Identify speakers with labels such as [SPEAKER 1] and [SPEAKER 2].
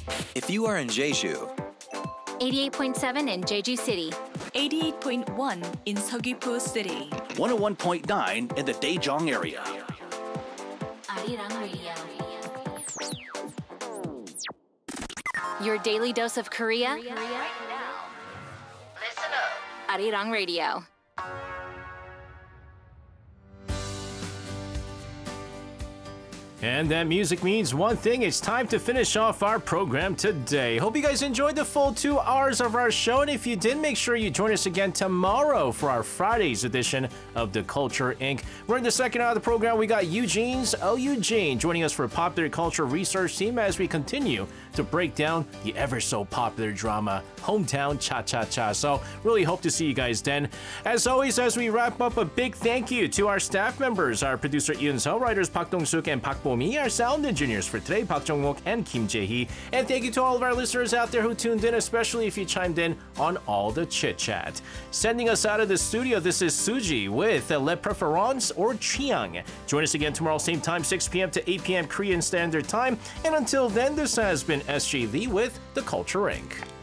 [SPEAKER 1] If you are in Jeju,
[SPEAKER 2] 88.7 in Jeju City.
[SPEAKER 3] 88.1 in Seogwipo City.
[SPEAKER 4] 101.9 in the Daejeong area.
[SPEAKER 2] Arirang Radio. Your daily dose of Korea. Listen up. Arirang Radio.
[SPEAKER 5] And that music means one thing. It's time to finish off our program today. Hope you guys enjoyed the full 2 hours of our show. And if you did, make sure you join us again tomorrow for our Friday's edition of The Culture Inc. We're in the second hour of the program. We got Eugene's Eugene joining us for Popular Culture Research Team as we continue to break down the ever so popular drama Hometown Cha-Cha-Cha. So really hope to see you guys then. As always, as we wrap up, a big thank you to our staff members, our producer Ian Seo, writers Park Dong-suk and Park Bo-mi, our sound engineers for today, Park Jong-wook and Kim Jae-hee. And thank you to all of our listeners out there who tuned in, especially if you chimed in on all the chit-chat. Sending us out of the studio, this is Suji with Le Preference or Chiang. Join us again tomorrow, same time, 6 p.m. to 8 p.m. Korean Standard Time. And until then, this has been SG Lee with The Culture Inc.